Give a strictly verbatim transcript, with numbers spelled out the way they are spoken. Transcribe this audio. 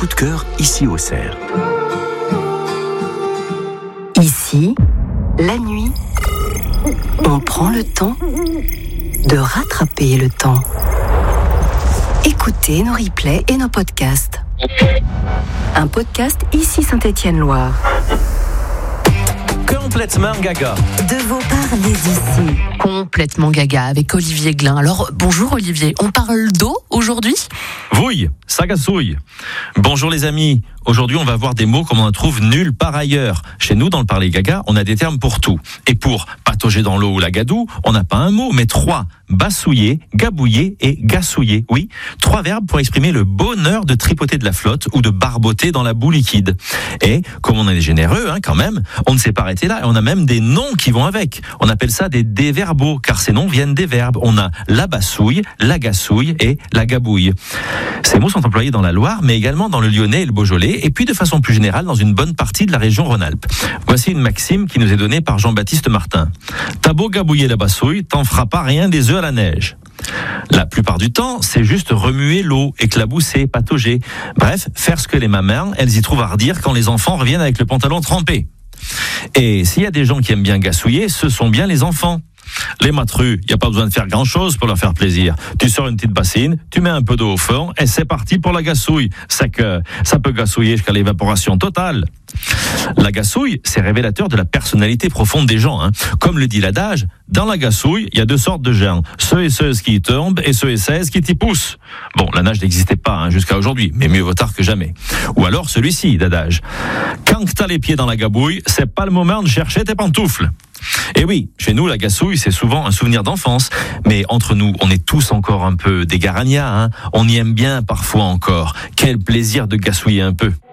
coup de cœur ici au Cerf. Ici, la nuit, on prend le temps de rattraper le temps. Écoutez nos replays et nos podcasts. Un podcast ici Saint-Étienne-Loire. Complètement gaga. De vos parlez d'ici. Complètement gaga avec Olivier Glin. Alors, bonjour Olivier, on parle d'eau aujourd'hui ? Vouille, sagasouille. Bonjour les amis. Aujourd'hui, on va voir des mots comme on en trouve nulle part ailleurs. Chez nous, dans le Parler Gaga, on a des termes pour tout. Et pour patauger dans l'eau ou la gadoue, on n'a pas un mot, mais trois. Bassouiller, gabouiller et gassouiller. Oui, trois verbes pour exprimer le bonheur de tripoter de la flotte ou de barboter dans la boue liquide. Et, comme on est généreux, hein, quand même, on ne s'est pas arrêté là. Et on a même des noms qui vont avec. On appelle ça des déverbaux, car ces noms viennent des verbes. On a la bassouille, la gassouille et la gabouille. Ces mots sont employés dans la Loire, mais également dans le Lyonnais et le Beaujolais, et puis de façon plus générale dans une bonne partie de la région Rhône-Alpes. Voici une maxime qui nous est donnée par Jean-Baptiste Martin. T'as beau gabouiller la bassouille, t'en feras pas rien des œufs à la neige. La plupart du temps, c'est juste remuer l'eau, éclabousser, patauger. Bref, faire ce que les mamans, elles y trouvent à redire quand les enfants reviennent avec le pantalon trempé. Et s'il y a des gens qui aiment bien gassouiller, ce sont bien les enfants. Les matrus, il n'y a pas besoin de faire grand-chose pour leur faire plaisir. Tu sors une petite bassine, tu mets un peu d'eau au fond et c'est parti pour la gassouille. C'est que ça peut gassouiller jusqu'à l'évaporation totale. La gassouille, c'est révélateur de la personnalité profonde des gens. Hein. Comme le dit l'adage, dans la gassouille, il y a deux sortes de gens. Ceux et ceuses qui y tombent et ceux et ceuses qui t'y poussent. Bon, la nage n'existait pas hein, jusqu'à aujourd'hui, mais mieux vaut tard que jamais. Ou alors celui-ci d'adage. Quand t'as les pieds dans la gabouille, c'est pas le moment de chercher tes pantoufles. Et oui, chez nous, la gassouille, c'est souvent un souvenir d'enfance. Mais entre nous, on est tous encore un peu des garagnats. Hein. On y aime bien parfois encore. Quel plaisir de gassouiller un peu.